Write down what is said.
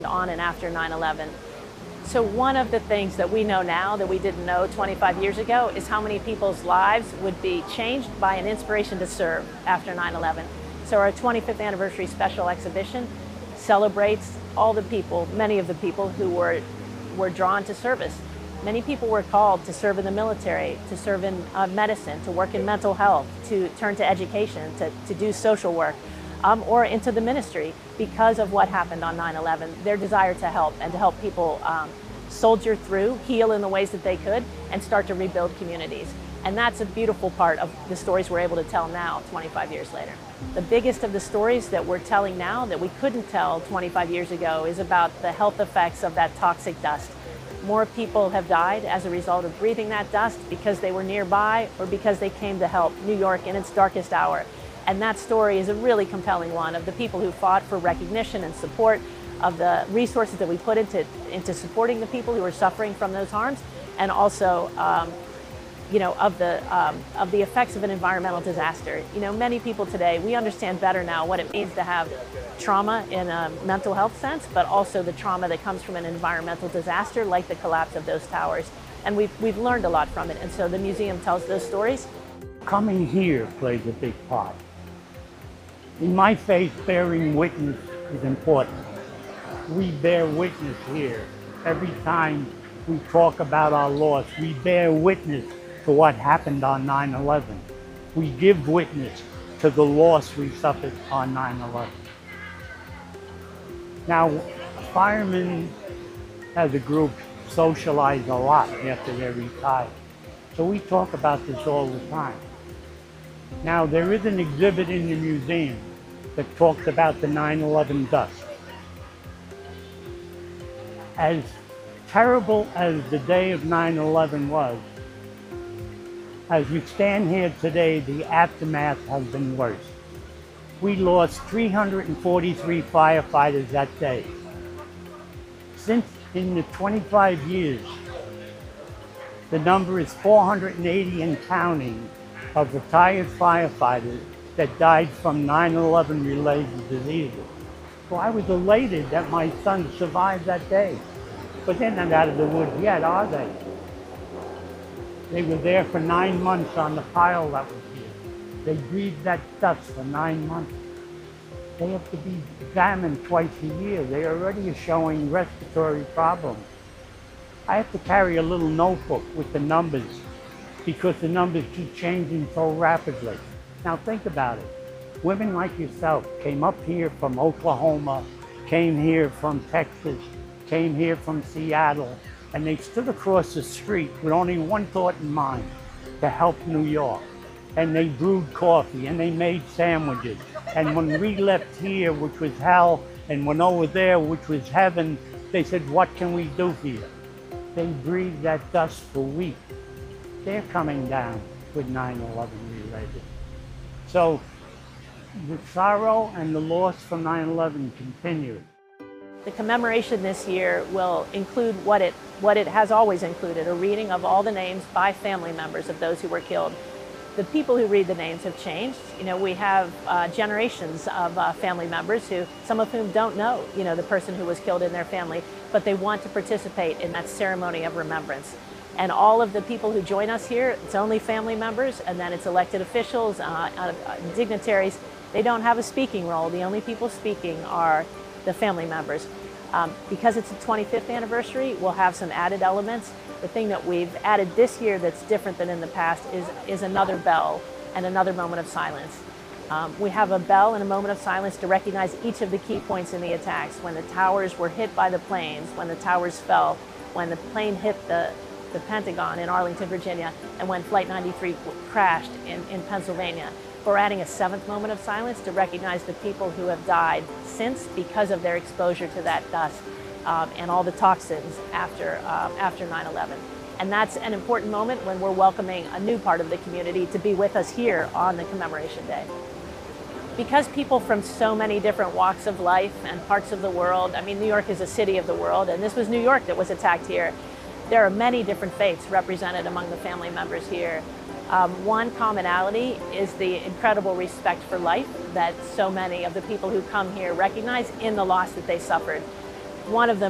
on and after 9/11. So one of the things that we know now that we didn't know 25 years ago is how many people's lives would be changed by an inspiration to serve after 9/11. So our 25th anniversary special exhibition celebrates all the people, many of the people who were drawn to service. Many people were called to serve in the military, to serve in medicine, to work in mental health, to turn to education, to do social work, or into the ministry because of what happened on 9/11, their desire to help and to help people soldier through, heal in the ways that they could, and start to rebuild communities. And that's a beautiful part of the stories we're able to tell now, 25 years later. The biggest of the stories that we're telling now that we couldn't tell 25 years ago is about the health effects of that toxic dust. More people have died as a result of breathing that dust because they were nearby or because they came to help New York in its darkest hour. And that story is a really compelling one of the people who fought for recognition and support, of the resources that we put into supporting the people who are suffering from those harms, and also of the effects of an environmental disaster. Many people today, we understand better now what it means to have trauma in a mental health sense, but also the trauma that comes from an environmental disaster like the collapse of those towers. And we've learned a lot from it, and so the museum tells those stories. Coming here plays a big part. In my faith, bearing witness is important. We bear witness here. Every time we talk about our loss, we bear witness to what happened on 9/11. We give witness to the loss we suffered on 9/11. Now, firemen as a group socialize a lot after they're retired. So we talk about this all the time. Now, there is an exhibit in the museum that talks about the 9/11 dust. As terrible as the day of 9/11 was, as we stand here today, the aftermath has been worse. We lost 343 firefighters that day. Since in the 25 years, the number is 480 and counting of retired firefighters that died from 9/11 related diseases. So I was elated that my son survived that day. But they're not out of the woods yet, are they? They were there for 9 months on the pile that was here. They breathed that dust for 9 months. They have to be examined twice a year. They already are showing respiratory problems. I have to carry a little notebook with the numbers because the numbers keep changing so rapidly. Now think about it. Women like yourself came up here from Oklahoma, came here from Texas, came here from Seattle, and they stood across the street with only one thought in mind, to help New York. And they brewed coffee and they made sandwiches. And when we left here, which was hell, and went over there, which was heaven, they said, what can we do here? They breathed that dust for weeks. They're coming down with 9/11 related. So the sorrow and the loss from 9/11 continues. The commemoration this year will include what it has always included, a reading of all the names by family members of those who were killed. The people who read the names have changed. We have generations of family members some of whom don't know, the person who was killed in their family, but they want to participate in that ceremony of remembrance. And all of the people who join us here, it's only family members, and then it's elected officials, dignitaries. They don't have a speaking role. The only people speaking are the family members. Because it's the 25th anniversary, we'll have some added elements. The thing that we've added this year that's different than in the past is another bell and another moment of silence. We have a bell and a moment of silence to recognize each of the key points in the attacks. When the towers were hit by the planes, when the towers fell, when the plane hit the Pentagon in Arlington, Virginia, and when Flight 93 crashed in Pennsylvania. We're adding a 7th moment of silence to recognize the people who have died since because of their exposure to that dust and all the toxins after 9/11. And that's an important moment when we're welcoming a new part of the community to be with us here on the commemoration day. Because people from so many different walks of life and parts of the world, New York is a city of the world, and this was New York that was attacked here. There are many different faiths represented among the family members here. One commonality is the incredible respect for life that so many of the people who come here recognize in the loss that they suffered. one of the